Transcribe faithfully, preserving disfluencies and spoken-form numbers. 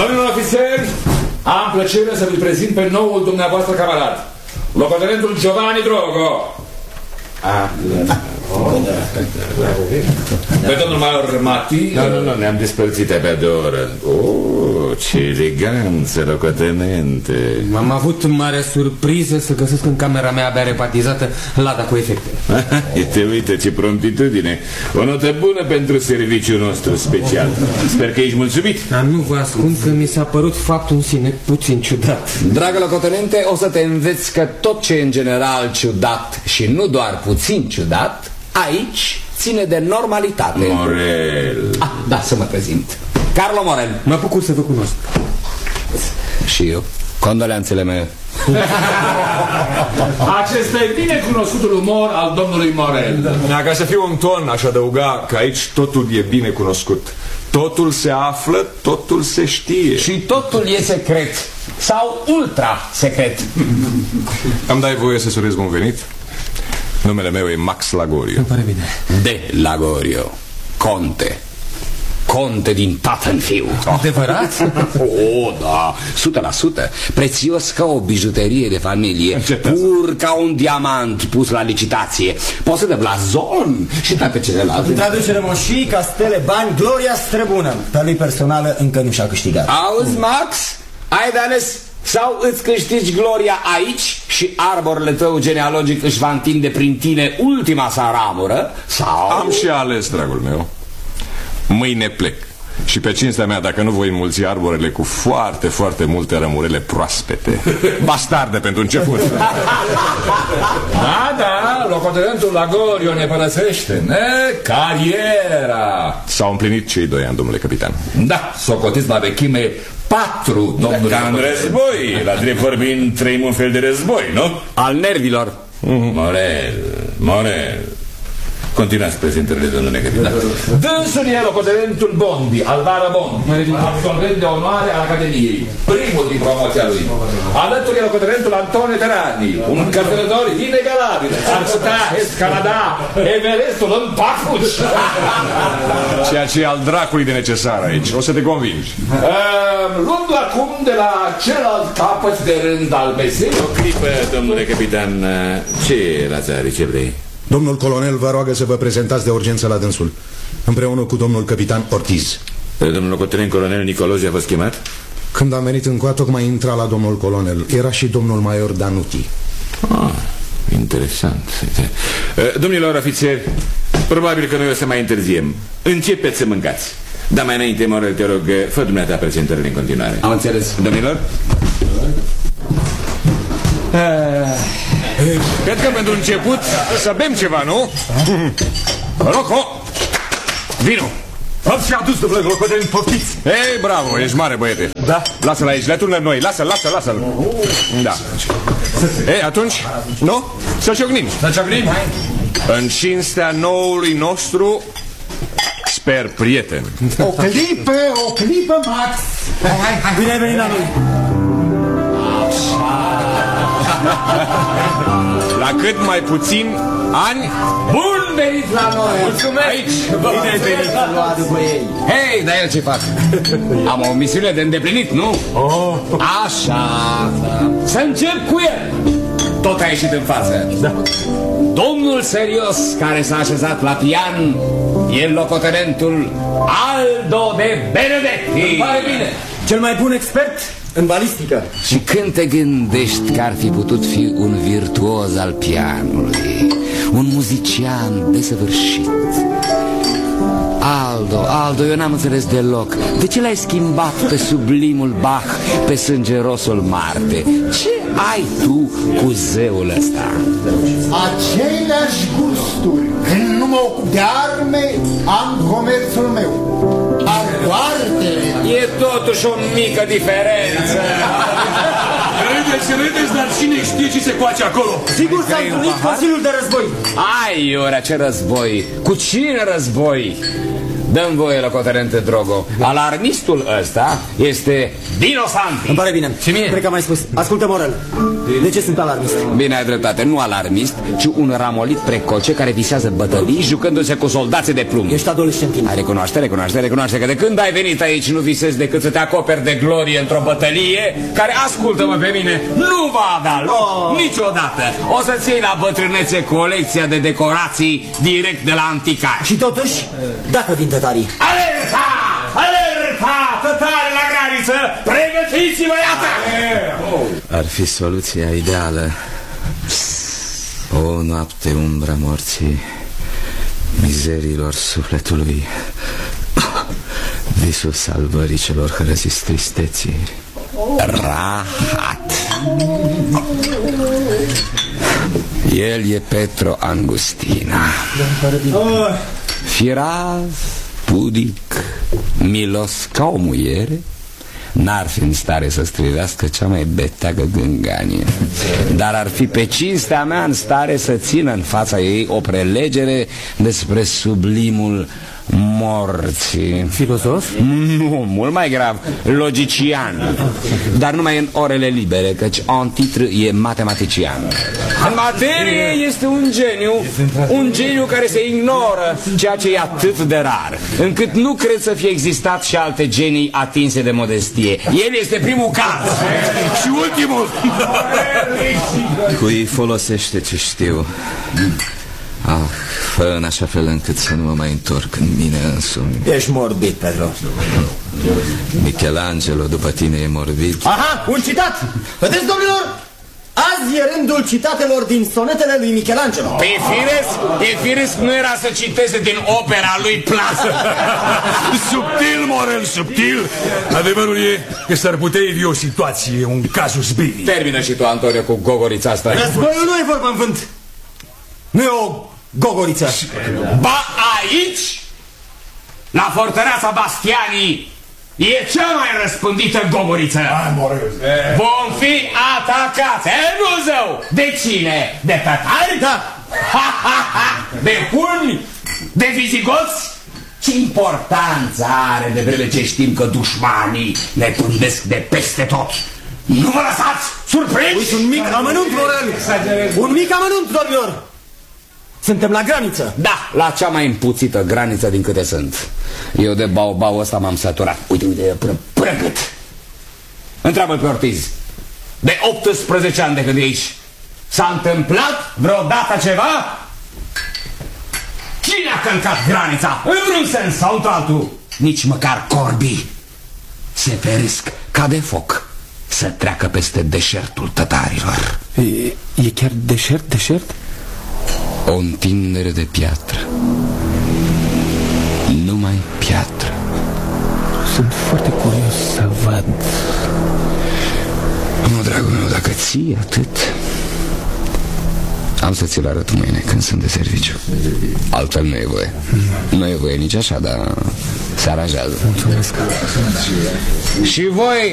Domnilor ofițeri, am plăcerea să vi prezint pe noul dumneavoastră camarad, locotenentul Giovanni Drogo. Ah, da. Oh, da. Pe domnul major Mati. Nu, nu, nu, ne-am despărțit abia de o oră. Oh, ce eleganță, locotenente. Am avut mare surpriză să găsesc în camera mea abia repartizată lada cu efecte. Te uite, ce promptitudine. O notă bună pentru serviciul nostru special. Sper că ești mulțumit. Dar nu vă ascund că mi s-a părut faptul în sine puțin ciudat. Dragă locotenente, o să te înveți că tot ce e în general ciudat și nu doar puțin ciudat, aici ține de normalitate. Morel. Ah, da, să mă prezint. Carlo Morel. Mă bucur să vă cunosc. Și eu. Condoleanțele mele. Acesta e bine cunoscutul umor al domnului Morel. Da, ca să fiu un ton, aș adăuga că aici totul e bine cunoscut. Totul se află, totul se știe. Și totul e secret. Sau ultra secret. Îmi dai voie să-ți urez bun venit? Numele meu e Max Lagorio. Îmi pare bine. De Lagorio. Conte. Conte din tată în fiu. Adevărat? Oh, da, sută la sută. Prețios ca o bijuterie de familie. Pur ca un diamant pus la licitație. Poate de blazon și toate celelalte. În traducere moșii, castele, bani, gloria străbună. Dar lui personală încă nu și-a câștigat. Auzi, Max? Ai de ales. Sau îți câștigi gloria aici și arborele tău genealogic își va întinde prin tine ultima sa ramură, sau... Am și ales, dragul meu. Mâine plec. Și pe cinstea mea, dacă nu voi înmulți arborele cu foarte, foarte multe rămurele proaspete. Bastarde pentru început. Da, da, locotenentul Lagorio ne părăsește, ne? Cariera. S-au împlinit cei doi ani, domnule capitan. Da, socotiți la vechime patru, domnule. Ca în război, la drept vorbind, trăim un fel de război, nu? Al nervilor. Mm-hmm. Morel, Morel. Continuați prezentările, domnule capitan. Dânsul e locotenentul Bondi, Alvaro Bondi, absolvent de onoare al Academiei, primul din promoția lui. Alături e locotenentul Antonio Terani, un călător inegalabil, ar putea escalada Everestul în papuci. Ceea ce e al dracului de necesar aici. O să te convingi. uh, Luând acum de la celălalt capăt de rând al mesei. O clipă, domnule capitan. Ce e la țară, ce vrei? Domnul colonel vă roagă să vă prezentați de urgență la dânsul, împreună cu domnul capitan Ortiz. Domnul locotenent colonel Nicolozi a fost chemat? Când am venit încoa, tocmai intra la domnul colonel. Era și domnul major Danuti. Ah, interesant. Domnilor ofițeri, probabil că noi o să mai întârziem. Începeți să mâncați. Dar mai înainte, Morel, te rog, fă dumneata prezentările în continuare. Am înțeles. Domnilor? Cred că pentru început să bem ceva, nu? Rocco! Vino! Am și adus, domnule locotenent, poftiți! Ei, bravo, ești mare, băiete. Da. Lasă-l aici, le turnăm noi, lasă-l, lasă-l, lasă-l. Da. Ei, atunci, nu? Să ciocnim. Să ciocnim? În cinstea noului nostru, sper prieten. O clipă, o clipă, Max! Hai, hai, hai! Bine ai venit la noi! La cât mai puțin ani. Bun venit la noi! Mulțumesc! Aici! Bine ai venit! Lua după ei! Hei, dar el ce fac? Am o misiune de îndeplinit, nu? Oh. Așa. Să încep cu el. Tot a ieșit în față. Da. Domnul serios care s-a așezat la pian e locotenentul Aldo de Benedetti. Pare bine! Cel mai bun expert în balistică. Și când te gândești că ar fi putut fi un virtuoz al pianului, un muzician desăvârșit. Aldo, Aldo, eu n-am înțeles deloc. De ce l-ai schimbat pe sublimul Bach pe sângerosul Marte? Ce ai tu cu zeul ăsta? Aceleași gusturi. Când nu mă ocup de arme, am comerțul meu. Ardoartele. E totuși o mică diferență. Râdeți, râdeți, dar cine știe ce se coace acolo? Sigur s-a întâlnit Consiliul de Război. Ai, ora, ce război? Cu cine război? Dăm voie, locotenente Drogo. Alarmistul ăsta este Dino Santi. Îmi pare bine. Și mie? Cred că am mai spus. Ascultă, Morel. De ce sunt alarmist? Bine, ai dreptate, nu alarmist, ci un ramolit precoce care visează bătălii jucându-se cu soldații de plumb. Ești adolescentin. Ai recunoaște, recunoaște, recunoaște că de când ai venit aici nu visezi decât să te acoperi de glorie într-o bătălie care, ascultă-mă pe mine, nu va avea loc oh. niciodată. O să ții la bătrânețe colecția de decorații direct de la anticar. Și totuși, dacă din tătarii. Alerta! Alerta! Tătare la graniță! Pregătiți-vă, iată! Ar fi soluția ideală. O noapte umbra morții, mizerilor sufletului, visul salvării celor hărăziți tristeții. Rahat. El e Petro Angustina, firav, pudic, milos ca o muiere. N-ar fi în stare să strivească cea mai beteagă gânganie, dar ar fi pe cinstea mea în stare să țină în fața ei o prelegere despre sublimul morții. Filozof? Nu, mult mai grav, logician. Dar numai în orele libere, căci en titlu e matematician. În materie este un geniu, un geniu care se ignoră, ceea ce e atât de rar, încât nu cred să fie existat și alte genii atinse de modestie. El este primul caz. Și ultimul. Cui folosește ce știu. Ah, fă în așa fel încât să nu mă mai întorc în mine însumi. Ești morbid, Pedro. Michelangelo după tine e morbid. Aha, un citat! Vedeți, domnilor? Azi e rândul citatelor din sonetele lui Michelangelo. Pe firesc, e firesc nu era să citeze din opera lui Plasă. Subtil, Morel, subtil. Adevărul e că s-ar putea ivi o situație, un casus belli. Termină și tu, Antonio, cu gogorița asta. Războiul nu e vorba în vânt. Nu e o gogoriță. Ba aici, la fortăreața Bastianii, e cea mai răspândită gogoriță. Vom fi atacați, e, nu zău? De cine? De tătari? Da. De huni? De vizigoți? Ce importanță are de vreme ce știm că dușmanii ne pândesc de peste tot? Nu vă lăsați surprinși? Uite, un mic amănunt, Morel. Un mic amănunt, domnilor. Suntem la graniță. Da, la cea mai împuțită graniță din câte sunt. Eu de baobau ăsta m-am săturat. Uite, uite, până, până cât. Întreabă pe Ortiz. De optsprezece ani de când e aici, s-a întâmplat vreodată ceva? Cine a călcat granița? În vreun sens sau într-altul? Nici măcar corbii se feresc ca de foc să treacă peste deșertul tătarilor. E, e chiar deșert, deșert? O întindere de piatră. Numai piatră. Sunt foarte curios să văd. Nu, dragul meu, dacă ții atât, am să ți-l arăt mâine când sunt de serviciu. Altfel nu e voie. Nu e voie nici așa, dar se aranjează. Mulțumesc. Și voi,